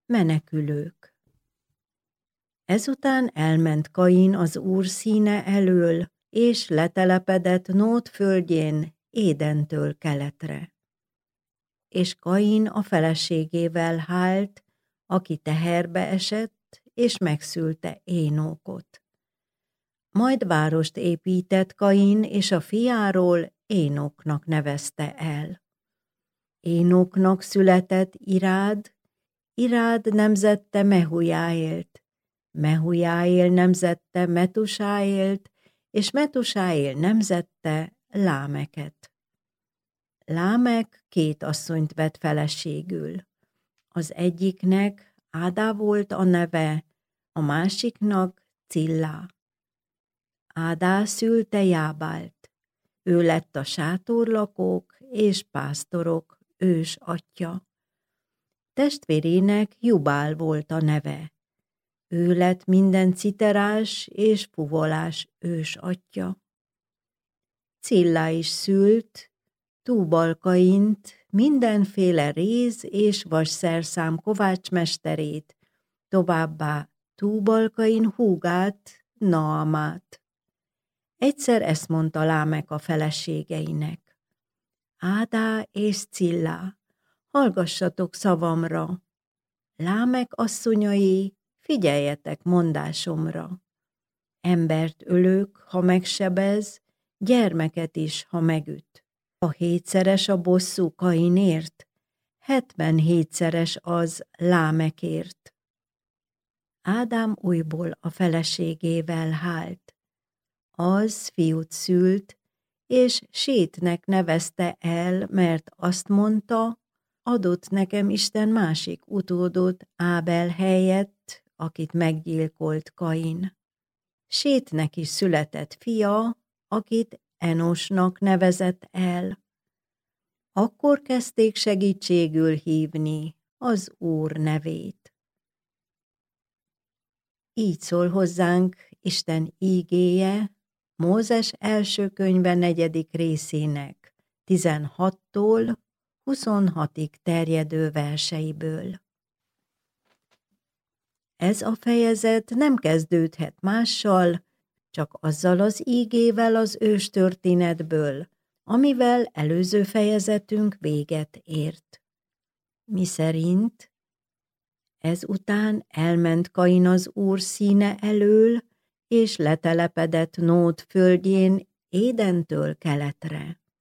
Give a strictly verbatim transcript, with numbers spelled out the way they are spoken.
Menekülők. Ezután elment Kain az Úr színe elől, és letelepedett Nód földjén, Édentől keletre. És Kain a feleségével hált, aki teherbe esett, és megszülte Énókot. Majd várost épített Kain, és a fiáról Énoknak nevezte el. Énoknak született Irád, Irád nemzette Mehujáélt, Mehujáél nemzette Metusáélt, és Metusáél nemzette Lámeket. Lámek két asszonyt vett feleségül. Az egyiknek Ádá volt a neve, a másiknak Cillá. Ádá szülte Jábált. Ő lett a sátorlakók és pásztorok ős atyja. Testvérének Jubál volt a neve. Ő lett minden citerás és fuvolás ős atyja. Cillá is szült Túbal-Kaint, mindenféle réz és vasszerszám kovácsmesterét, továbbá Túbal-Kain húgát, Naamát. Egyszer ezt mondta Lámek a feleségeinek: Ádá és Cillá, hallgassatok szavamra. Lámek asszonyai, figyeljetek mondásomra. Embert ölök, ha megsebez, gyermeket is, ha megüt. A hétszeres a bosszú Kainért, hetvenhétszeres az Lámekért. Ádám újból a feleségével hált. Az fiút szült, és Sétnek nevezte el, mert azt mondta, adott nekem Isten másik utódot Ábel helyett, akit meggyilkolt Kain. Sétnek is született fia, akit Enosnak nevezett el. Akkor kezdték segítségül hívni az Úr nevét. Így szól hozzánk Isten ígéje Mózes első könyve negyedik részének tizenhattól huszonhatig terjedő verseiből. Ez a fejezet nem kezdődhet mással, csak azzal az ígével az őstörténetből, amivel előző fejezetünk véget ért. Miszerint ezután elment Kain az Úr színe elől, és letelepedett Nód földjén Édentől keletre.